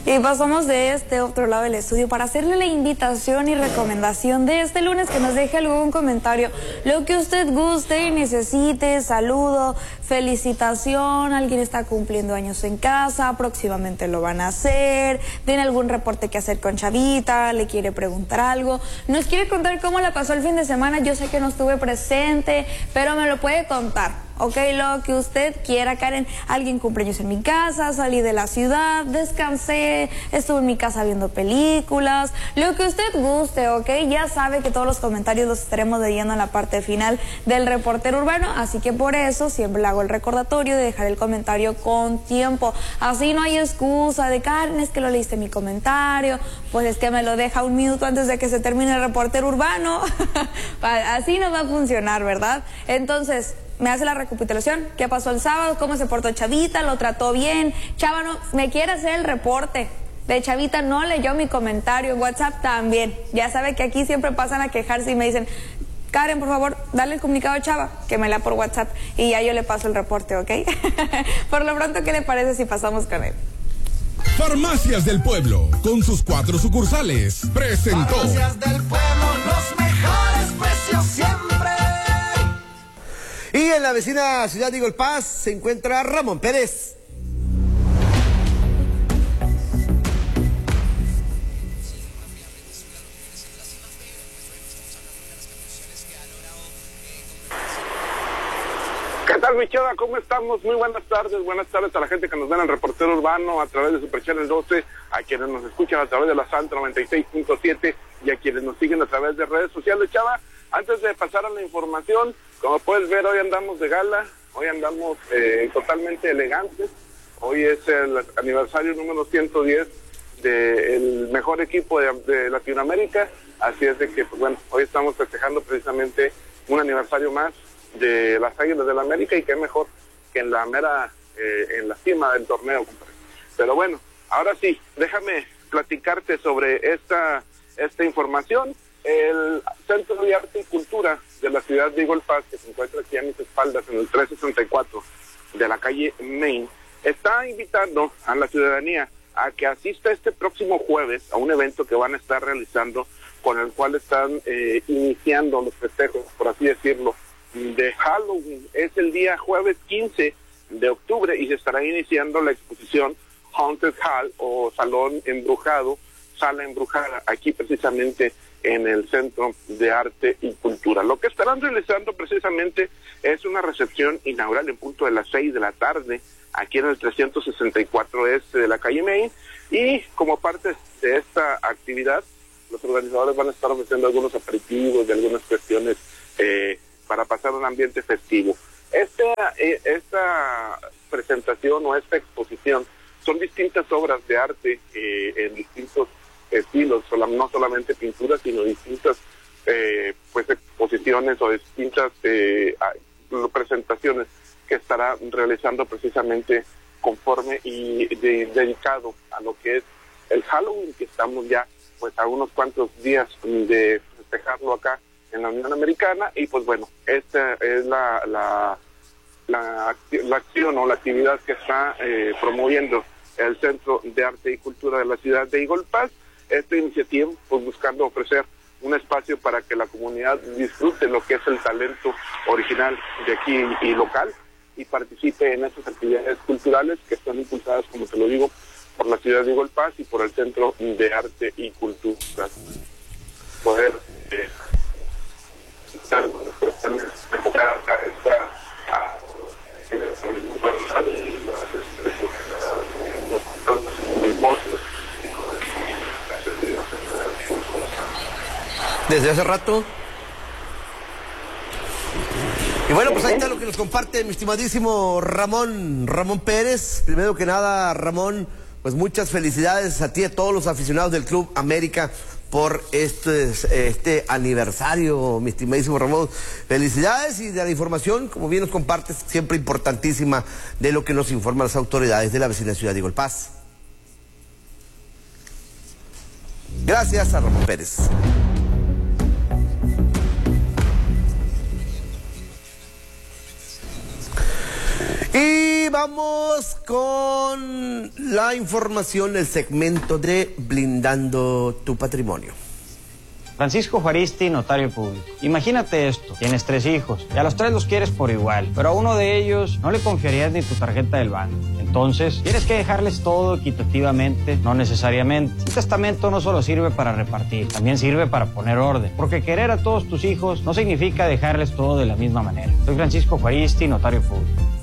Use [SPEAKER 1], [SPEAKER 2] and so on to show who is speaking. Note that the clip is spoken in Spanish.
[SPEAKER 1] Y pasamos de este otro lado del estudio para hacerle la invitación y recomendación de este lunes, que nos deje algún comentario, lo que usted guste y necesite, saludo, felicitación, alguien está cumpliendo años en casa, próximamente lo van a hacer, tiene algún reporte que hacer con Chavita, le quiere preguntar algo, nos quiere contar cómo la pasó el fin de semana. Yo sé que no estuve presente, pero me lo puede contar. Ok, lo que usted quiera, Karen. Alguien cumpleaños en mi casa, salí de la ciudad, descansé, estuve en mi casa viendo películas, lo que usted guste, ok. Ya sabe que todos los comentarios los estaremos leyendo en la parte final del reportero urbano, así que por eso siempre le hago el recordatorio de dejar el comentario con tiempo. Así no hay excusa de Karen, es que lo leíste mi comentario, pues es que me lo deja un minuto antes de que se termine el reportero urbano. Así no va a funcionar, ¿verdad? Entonces, me hace la recapitulación, qué pasó el sábado, cómo se portó Chavita, lo trató bien, Chava no, me quiere hacer el reporte de Chavita, no leyó mi comentario, en WhatsApp también, ya sabe que aquí siempre pasan a quejarse y me dicen, Karen, por favor, dale el comunicado a Chava, que me lea por WhatsApp, y ya yo le paso el reporte, ¿ok? Por lo pronto, ¿qué le parece si pasamos con él?
[SPEAKER 2] Farmacias del Pueblo, con sus 4 sucursales, presentó
[SPEAKER 3] Farmacias del Pueblo, los mejores precios siempre.
[SPEAKER 4] Y en la vecina ciudad de Eagle Pass se encuentra Ramón Pérez.
[SPEAKER 5] ¿Qué tal, mi Chava? ¿Cómo estamos? Muy buenas tardes a la gente que nos ve en el reportero urbano a través de Super Channel 12, a quienes nos escuchan a través de la Santa 96.7 y a quienes nos siguen a través de redes sociales. Chava, antes de pasar a la información, como puedes ver, hoy andamos de gala, hoy andamos totalmente elegantes. Hoy es el aniversario número 110 del mejor equipo de Latinoamérica, así es de que, pues bueno, hoy estamos festejando precisamente un aniversario más de las Águilas del América, y qué mejor que en la mera, en la cima del torneo, compadre. Pero bueno, ahora sí, déjame platicarte sobre esta información. El Centro de Arte y Cultura de la ciudad de Eagle Pass, que se encuentra aquí a mis espaldas en el 364 de la calle Main, está invitando a la ciudadanía a que asista este próximo jueves a un evento que van a estar realizando, con el cual están iniciando los festejos, por así decirlo, de Halloween. Es el día jueves 15 de octubre y se estará iniciando la exposición Haunted Hall, o Salón Embrujado, Sala Embrujada, aquí precisamente en el Centro de Arte y Cultura. Lo que estarán realizando precisamente es una recepción inaugural en punto de las 6 de la tarde, aquí en el 364 este de la calle Main, y como parte de esta actividad, los organizadores van a estar ofreciendo algunos aperitivos y algunas cuestiones para pasar un ambiente festivo. Esta presentación o esta exposición son distintas obras de arte en distintos estilos, no solamente pinturas, sino distintas pues exposiciones o distintas presentaciones que estará realizando precisamente conforme y dedicado a lo que es el Halloween, que estamos ya pues a unos cuantos días de festejarlo acá en la Unión Americana. Y pues bueno, esta es la acción o la actividad que está promoviendo el Centro de Arte y Cultura de la ciudad de Eagle Pass. Esta iniciativa, pues buscando ofrecer un espacio para que la comunidad disfrute lo que es el talento original de aquí y local, y participe en estas actividades culturales que están impulsadas, como te lo digo, por la ciudad de Eagle Pass y por el Centro de Arte y Cultura. Poder enfocar
[SPEAKER 4] desde hace rato. Y bueno, pues ahí está lo que nos comparte mi estimadísimo Ramón Pérez. Primero que nada, Ramón, pues muchas felicidades a ti y a todos los aficionados del Club América por este aniversario, mi estimadísimo Ramón. Felicidades, y de la información, como bien nos compartes, siempre importantísima, de lo que nos informan las autoridades de la vecina ciudad de Eagle Pass. Gracias a Ramón Pérez. Y Y vamos con la información, el segmento de Blindando tu Patrimonio.
[SPEAKER 6] Francisco Juaristi, notario público. Imagínate esto, tienes 3 hijos y a los 3 los quieres por igual, pero a uno de ellos no le confiarías ni tu tarjeta del banco. Entonces, ¿tienes que dejarles todo equitativamente? No necesariamente. Un testamento no solo sirve para repartir, también sirve para poner orden, porque querer a todos tus hijos no significa dejarles todo de la misma manera. Soy Francisco Juaristi, notario público.